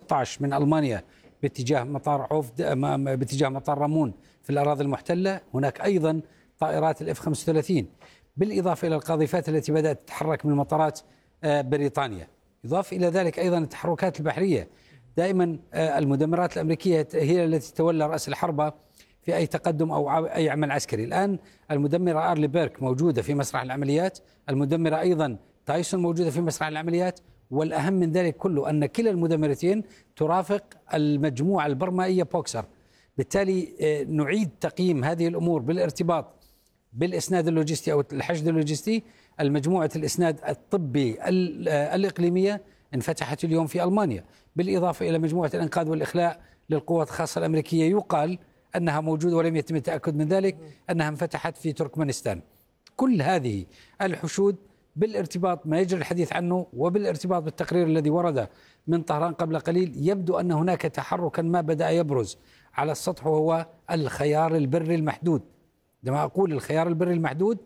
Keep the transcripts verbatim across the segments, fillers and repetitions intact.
ستة عشر من ألمانيا باتجاه مطار عوف باتجاه مطار رامون في الأراضي المحتلة. هناك أيضا طائرات الإف خمسة وثلاثين، بالإضافة إلى القاذفات التي بدأت تتحرك من مطارات بريطانيا. يضاف إلى ذلك أيضا التحركات البحرية. دائما المدمرات الأمريكية هي التي تتولى رأس الحربة في أي تقدم أو أي عمل عسكري. الآن المدمرة آرلي بيرك موجودة في مسرح العمليات، المدمرة أيضا تايسون موجودة في مسرح العمليات، والأهم من ذلك كله أن كلا المدمرتين ترافق المجموعة البرمائية بوكسر. بالتالي نعيد تقييم هذه الأمور بالارتباط بالإسناد اللوجستي أو الحشد اللوجستي. المجموعة الإسناد الطبي الإقليمية انفتحت اليوم في ألمانيا، بالإضافة إلى مجموعة الإنقاذ والإخلاء للقوات الخاصة الأمريكية يقال أنها موجودة ولم يتم التأكد من ذلك، أنها انفتحت في تركمانستان. كل هذه الحشود بالارتباط ما يجري الحديث عنه وبالارتباط بالتقرير الذي ورد من طهران قبل قليل، يبدو أن هناك تحركا ما بدأ يبرز على السطح، وهو الخيار البري المحدود. عندما أقول الخيار البري المحدود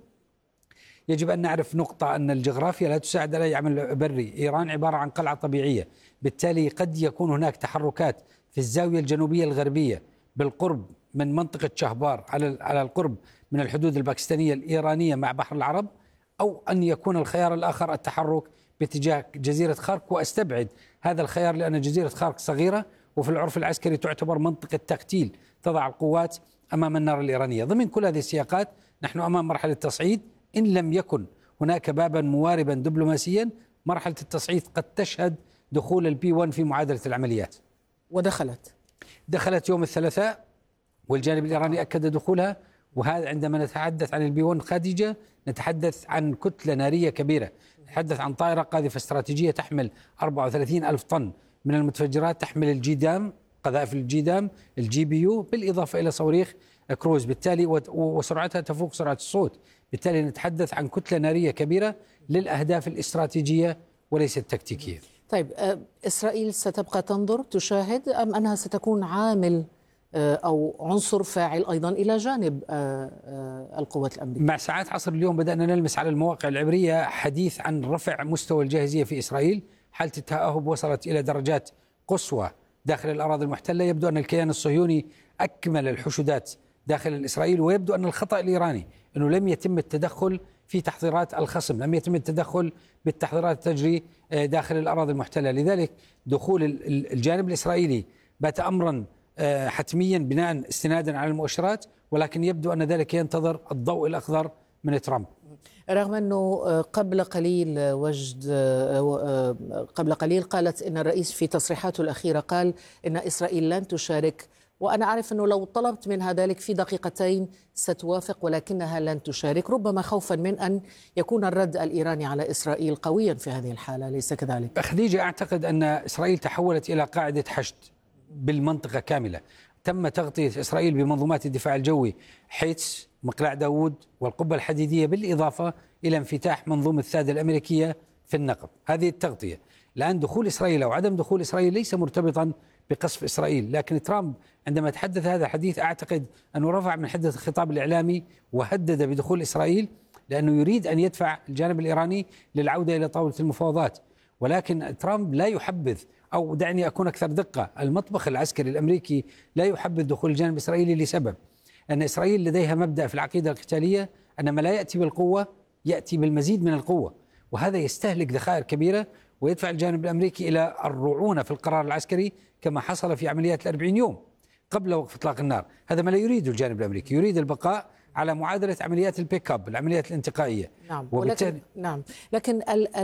يجب أن نعرف نقطة، أن الجغرافيا لا تساعد على أي عمل بري. إيران عبارة عن قلعة طبيعية، بالتالي قد يكون هناك تحركات في الزاوية الجنوبية الغربية بالقرب من منطقة شهبار على على القرب من الحدود الباكستانية الإيرانية مع بحر العرب، أو أن يكون الخيار الآخر التحرك باتجاه جزيرة خارك. وأستبعد هذا الخيار لأن جزيرة خارك صغيرة، وفي العرف العسكري تعتبر منطقة تقتيل تضع القوات أمام النار الإيرانية. ضمن كل هذه السياقات نحن أمام مرحلة تصعيد، إن لم يكن هناك بابا مواربا دبلوماسيا مرحلة التصعيد قد تشهد دخول البي واحد في معادلة العمليات. ودخلت دخلت يوم الثلاثاء، والجانب الإيراني أكد دخولها. وهذا عندما نتحدث عن البي واحد خادجة نتحدث عن كتلة نارية كبيرة، نتحدث عن طائرة قاذفة استراتيجية تحمل أربعة وثلاثين ألف طن من المتفجرات، تحمل الجيدام قذائف الجيدام الجي بي يو، بالإضافة إلى صواريخ كروز، بالتالي وسرعتها تفوق سرعة الصوت. بالتالي نتحدث عن كتلة نارية كبيرة للأهداف الاستراتيجية وليس التكتيكية. طيب، إسرائيل ستبقى تنظر تشاهد، أم أنها ستكون عامل أو عنصر فاعل أيضا إلى جانب القوات الأمريكية؟ مع ساعات عصر اليوم بدأنا نلمس على المواقع العبرية حديث عن رفع مستوى الجاهزية في إسرائيل. حالة التأهب وصلت إلى درجات قصوى داخل الأراضي المحتلة. يبدو أن الكيان الصهيوني أكمل الحشودات داخل الإسرائيل، ويبدو أن الخطأ الإيراني أنه لم يتم التدخل في تحضيرات الخصم، لم يتم التدخل بالتحضيرات تجري داخل الأراضي المحتلة. لذلك دخول الجانب الإسرائيلي بات أمرا حتميا بناء استنادا على المؤشرات، ولكن يبدو أن ذلك ينتظر الضوء الأخضر من ترامب. رغم أنه قبل قليل وجد قبل قليل قالت إن الرئيس في تصريحاته الأخيرة قال إن إسرائيل لن تشارك، وأنا أعرف أنه لو طلبت منها ذلك في دقيقتين ستوافق، ولكنها لن تشارك، ربما خوفا من أن يكون الرد الإيراني على إسرائيل قويا في هذه الحالة، ليس كذلك؟ خديجة، أعتقد أن إسرائيل تحولت إلى قاعدة حشد بالمنطقة كاملة. تم تغطية إسرائيل بمنظومات الدفاع الجوي حيتس، مقلاع داوود، والقبة الحديدية، بالإضافة إلى انفتاح منظومة الثاد الأمريكية في النقب. هذه التغطية. الآن دخول إسرائيل أو عدم دخول إسرائيل ليس مرتبطا بقصف إسرائيل، لكن ترامب عندما تحدث هذا الحديث أعتقد أنه رفع من حدة الخطاب الإعلامي وهدد بدخول إسرائيل، لأنه يريد أن يدفع الجانب الإيراني للعودة إلى طاولة المفاوضات. ولكن ترامب لا يحبذ، أو دعني أكون أكثر دقة، المطبخ العسكري الأمريكي لا يحبذ دخول الجانب الإسرائيلي لسبب، أن إسرائيل لديها مبدأ في العقيدة القتالية أن ما لا يأتي بالقوة يأتي بالمزيد من القوة، وهذا يستهلك ذخائر كبيرة ويدفع الجانب الأمريكي إلى الرعونة في القرار العسكري كما حصل في عمليات الأربعين يوم قبل وقف إطلاق النار. هذا ما لا يريده الجانب الأمريكي، يريد البقاء على معادلة عمليات البيك اب، العمليات الانتقائية. نعم، ولكن نعم لكن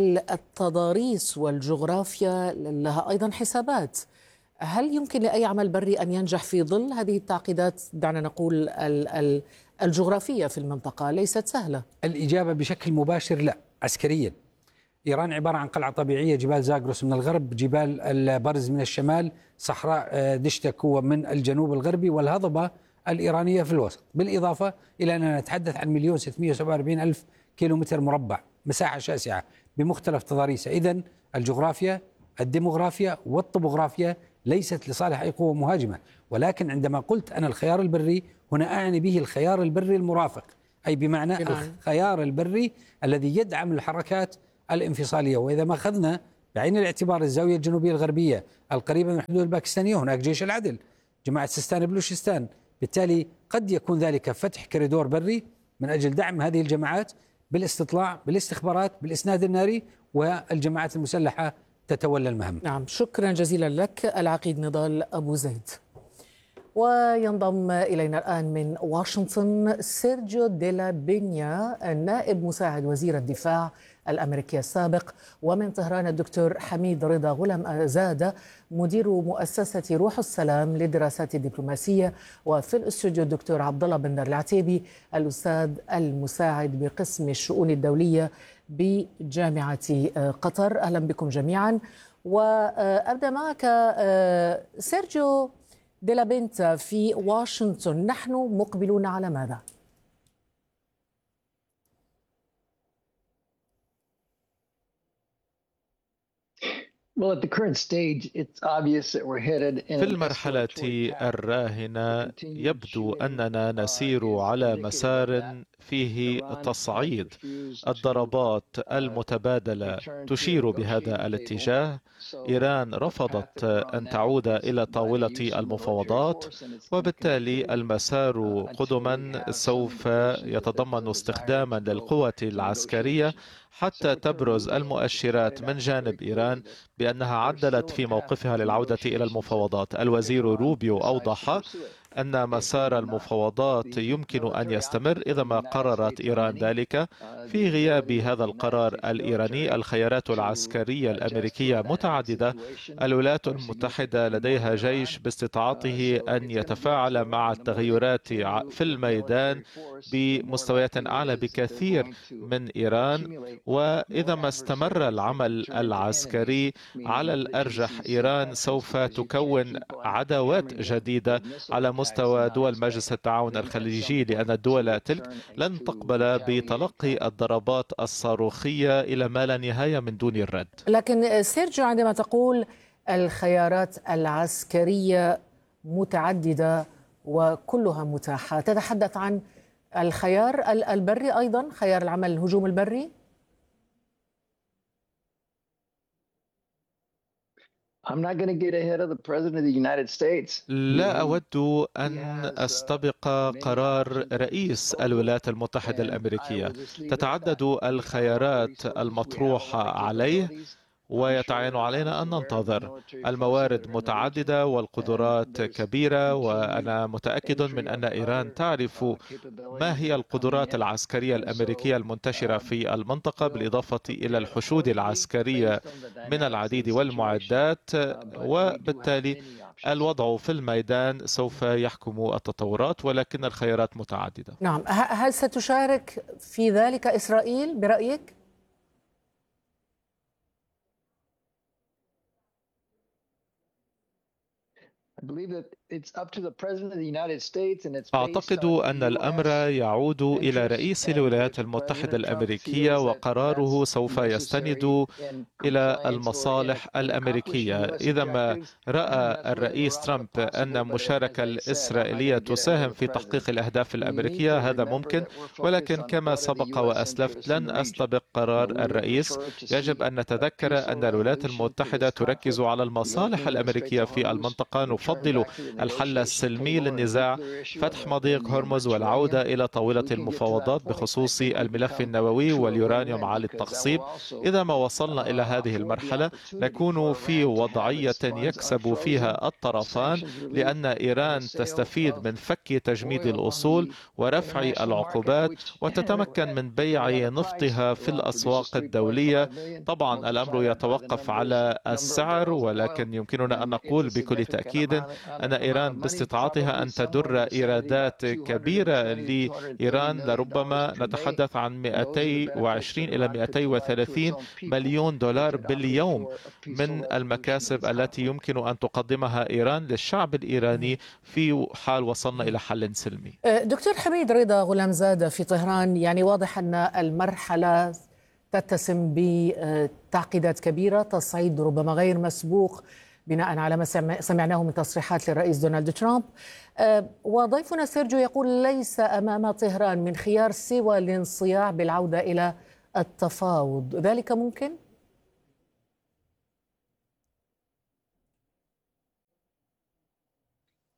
التضاريس والجغرافيا لها أيضا حسابات. هل يمكن لأي عمل بري أن ينجح في ظل هذه التعقيدات، دعنا نقول الجغرافية في المنطقة ليست سهلة؟ الإجابة بشكل مباشر لا. عسكريا إيران عبارة عن قلعة طبيعية، جبال زاغروس من الغرب، جبال البرز من الشمال، صحراء دشتك هو من الجنوب الغربي، والهضبة الإيرانية في الوسط، بالإضافة إلى أننا نتحدث عن مليون ستمائة وسبعة وأربعين ألف كيلومتر مربع، مساحة شاسعة بمختلف تضاريسها. إذن الجغرافيا، الديموغرافيا والطبوغرافيا ليست لصالح أي قوة مهاجمة. ولكن عندما قلت أنا الخيار البري هنا أعني به الخيار البري المرافق، أي بمعنى الخيار البري الذي يدعم الحركات الانفصالية. وإذا ما أخذنا بعين الاعتبار الزاوية الجنوبية الغربية القريبة من الحدود الباكستانية هناك جيش العدل، جماعة سيستان بلوشستان، بالتالي قد يكون ذلك فتح كوريدور بري من أجل دعم هذه الجماعات بالاستطلاع، بالاستخبارات، بالإسناد الناري، والجماعات المسلحة تتولى المهام. نعم، شكرا جزيلا لك العقيد نضال أبو زيد. وينضم إلينا الآن من واشنطن سيرجيو ديلا بينيا، نائب مساعد وزير الدفاع الأمريكي السابق، ومن طهران الدكتور حميد رضا غلام زادة مدير مؤسسة روح السلام للدراسات الدبلوماسية، وفي الاستوديو الدكتور عبد الله بن العتيبي الأستاذ المساعد بقسم الشؤون الدولية بجامعة قطر. أهلا بكم جميعا. وأبدأ معك سيرجيو ديلا بينتا في واشنطن، نحن مقبلون على ماذا؟ في المرحلة الراهنة يبدو أننا نسير على مسار فيه تصعيد. الضربات المتبادلة تشير بهذا الاتجاه. إيران رفضت أن تعود إلى طاولة المفاوضات، وبالتالي المسار قدما سوف يتضمن استخداما للقوة العسكرية حتى تبرز المؤشرات من جانب إيران بأنها عدلت في موقفها للعودة إلى المفاوضات. الوزير روبيو أوضح أن مسار المفاوضات يمكن أن يستمر إذا ما قررت إيران ذلك. في غياب هذا القرار الإيراني، الخيارات العسكرية الأمركية متعددة. الولايات المتحدة لديها جيش باستطاعته أن يتفاعل مع التغيرات في الميدان بمستويات أعلى بكثير من إيران، وإذا ما استمر العمل العسكري على الأرجح إيران سوف تكون عداوات جديدة على مستوى دول مجلس التعاون الخليجي، لأن الدول تلك لن تقبل بتلقي الضربات الصاروخية إلى ما لا نهاية من دون الرد. لكن سيرجيو، عندما تقول الخيارات العسكرية متعددة وكلها متاحة، تتحدث عن الخيار البري أيضا، خيار العمل الهجوم البري؟ لا أود أن أستبق قرار رئيس الولايات المتحدة الأمريكية. تتعدد الخيارات المطروحة عليه، ويتعين علينا أن ننتظر. الموارد متعددة والقدرات كبيرة، وأنا متأكد من أن إيران تعرف ما هي القدرات العسكرية الأمريكية المنتشرة في المنطقة، بالإضافة إلى الحشود العسكرية من العديد والمعدات، وبالتالي الوضع في الميدان سوف يحكم التطورات، ولكن الخيارات متعددة. نعم، هل ستشارك في ذلك إسرائيل برأيك؟ أعتقد أن الأمر يعود إلى رئيس الولايات المتحدة الأمريكية، وقراره سوف يستند إلى المصالح الأمريكية. إذا ما رأى الرئيس ترامب أن المشاركة الإسرائيلية تساهم في تحقيق الأهداف الأمريكية، هذا ممكن، ولكن كما سبق وأسلفت لن أستبق قرار الرئيس. يجب أن نتذكر أن الولايات المتحدة تركز على المصالح الأمريكية في المنطقة. نفضل الحل السلمي للنزاع، فتح مضيق هرمز والعودة إلى طاولة المفاوضات بخصوص الملف النووي واليورانيوم عالي التخصيب. إذا ما وصلنا إلى هذه المرحلة نكون في وضعية يكسب فيها الطرفان، لأن إيران تستفيد من فك تجميد الأصول ورفع العقوبات، وتتمكن من بيع نفطها في الأسواق الدولية. طبعا الأمر يتوقف على السعر، ولكن يمكننا أن نقول بكل تأكيد أن إيران باستطاعتها أن تدر إيرادات كبيرة لإيران. لربما نتحدث عن مئتين وعشرين إلى مئتين وثلاثين مليون دولار باليوم من المكاسب التي يمكن أن تقدمها إيران للشعب الإيراني في حال وصلنا إلى حل سلمي. دكتور حميد رضا غلام زادة في طهران، يعني واضح أن المرحلة تتسم بتعقيدات كبيرة، تصعيد ربما غير مسبوق بناء على ما سمعناه من تصريحات للرئيس دونالد ترامب. وضيفنا سيرجيو يقول ليس أمام طهران من خيار سوى الانصياع بالعودة إلى التفاوض، ذلك ممكن؟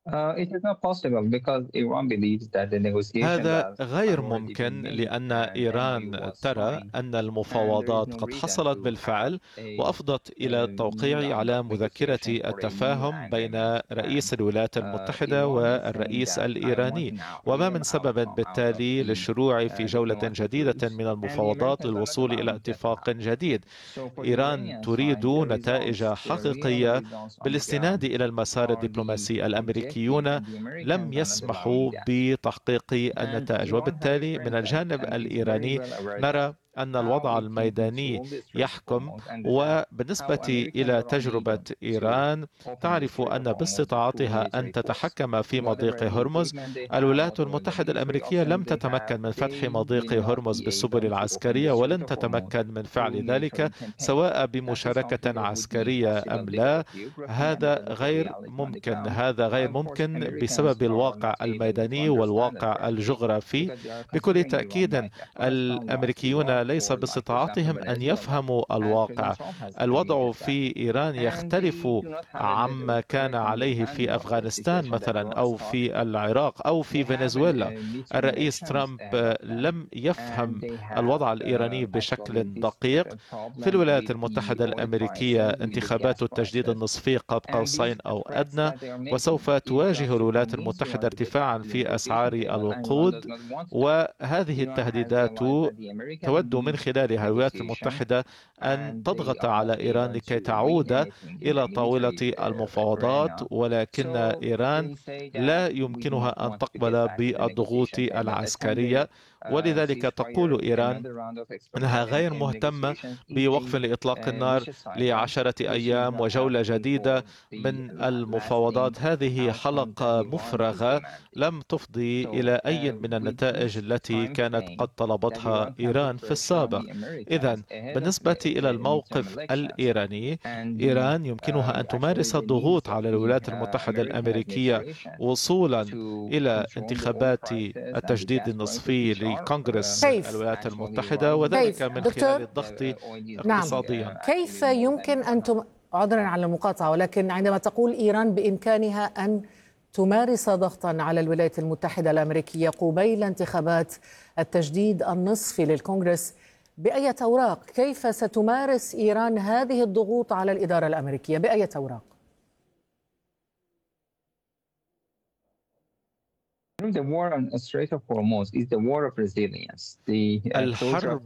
هذا غير ممكن لأن إيران ترى أن المفاوضات قد حصلت بالفعل وأفضت إلى التوقيع على مذكرة التفاهم بين رئيس الولايات المتحدة والرئيس الإيراني، وما من سبب بالتالي للشروع في جولة جديدة من المفاوضات للوصول إلى اتفاق جديد. إيران تريد نتائج حقيقية بالاستناد إلى المسار الدبلوماسي. الأمريكيون لم يسمحوا بتحقيق النتائج، وبالتالي من الجانب الإيراني نرى أن الوضع الميداني يحكم. وبالنسبة إلى تجربة إيران، تعرف أن باستطاعتها أن تتحكم في مضيق هرمز. الولايات المتحدة الأمريكية لم تتمكن من فتح مضيق هرمز بالسبل العسكرية، ولن تتمكن من فعل ذلك سواء بمشاركة عسكرية أم لا. هذا غير ممكن هذا غير ممكن بسبب الواقع الميداني والواقع الجغرافي. بكل تأكيد الأمريكيون ليس باستطاعتهم أن يفهموا الواقع. الوضع في إيران يختلف عما كان عليه في أفغانستان مثلا، أو في العراق، أو في فنزويلا. الرئيس ترامب لم يفهم الوضع الإيراني بشكل دقيق. في الولايات المتحدة الأمريكية انتخابات التجديد النصفي قاب قوسين أو أدنى، وسوف تواجه الولايات المتحدة ارتفاعا في أسعار الوقود، وهذه التهديدات تود من خلالها الولايات المتحدة أن تضغط على إيران لكي تعود إلى طاولة المفاوضات، ولكن إيران لا يمكنها أن تقبل بالضغوط العسكرية. ولذلك تقول إيران أنها غير مهتمة بوقف لإطلاق النار لعشرة أيام وجولة جديدة من المفاوضات. هذه حلقة مفرغة لم تفضي إلى أي من النتائج التي كانت قد طلبتها إيران في السابق. إذن بالنسبة إلى الموقف الإيراني، إيران يمكنها أن تمارس الضغوط على الولايات المتحدة الأمريكية وصولا إلى انتخابات التجديد النصفي لكونغرس الولايات المتحدة، وذلك من خلال الضغط اقتصاديا. نعم. كيف يمكن أن تم... عذرا على المقاطعة، ولكن عندما تقول إيران بإمكانها أن تمارس ضغطا على الولايات المتحدة الأمريكية قبيل انتخابات التجديد النصفي للكونغرس، بأية أوراق؟ كيف ستمارس إيران هذه الضغوط على الإدارة الأمريكية؟ بأية أوراق؟ الحرب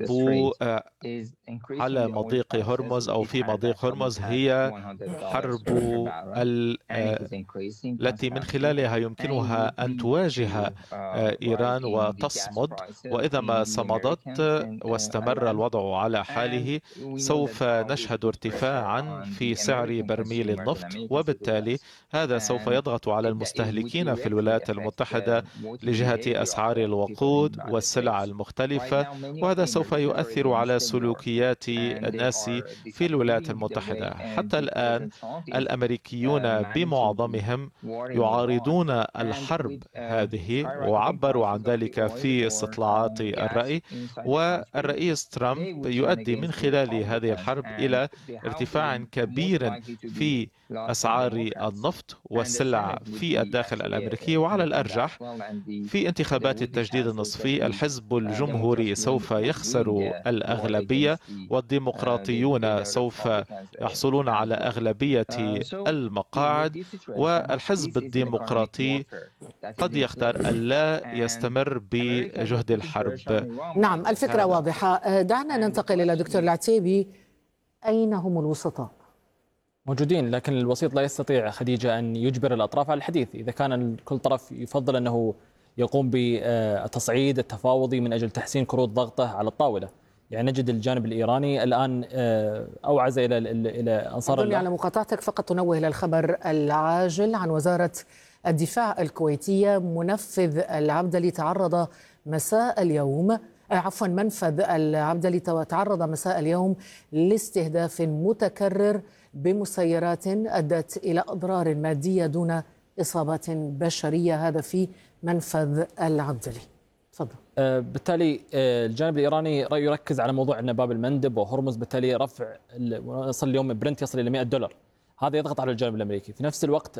على مضيق هرمز أو في مضيق هرمز هي حرب التي من خلالها يمكنها أن تواجه إيران وتصمد، وإذا ما صمدت واستمر الوضع على حاله سوف نشهد ارتفاعا في سعر برميل النفط، وبالتالي هذا سوف يضغط على المستهلكين في الولايات المتحدة لجهة أسعار الوقود والسلع المختلفة، وهذا سوف يؤثر على سلوكيات الناس في الولايات المتحدة. حتى الآن الأمريكيون بمعظمهم يعارضون الحرب هذه، وعبروا عن ذلك في استطلاعات الرأي، والرئيس ترامب يؤدي من خلال هذه الحرب إلى ارتفاع كبير في أسعار النفط والسلع في الداخل الأمريكي. وعلى الأرجح في انتخابات التجديد النصفي الحزب الجمهوري سوف يخسر الأغلبية، والديمقراطيون سوف يحصلون على أغلبية المقاعد، والحزب الديمقراطي قد يختار ألا يستمر بجهد الحرب. نعم، الفكرة واضحة. دعنا ننتقل إلى دكتور العتيبي. أين هم الوسطاء؟ موجودين، لكن الوسيط لا يستطيع خديجة أن يجبر الأطراف على الحديث. إذا كان كل طرف يفضل أنه يقوم بالتصعيد التفاوضي من أجل تحسين كروت ضغطه على الطاولة، يعني نجد الجانب الإيراني الآن أوعز إلى إلى أنصار الله. على مقاطعتك فقط تنوه إلى الخبر العاجل عن وزارة الدفاع الكويتية. منفذ العبدلي تعرض مساء اليوم عفوا منفذ العبدلي تعرض مساء اليوم لاستهداف متكرر بمسيرات أدت إلى أضرار مادية دون إصابات بشرية. هذا في منفذ العبدلي. تفضل. آه بالتالي آه الجانب الإيراني يركز على موضوع أن باب المندب وهرمز بالتالي رفع، يصل اليوم برنت يصل إلى مئة دولار. هذا يضغط على الجانب الأمريكي. في نفس الوقت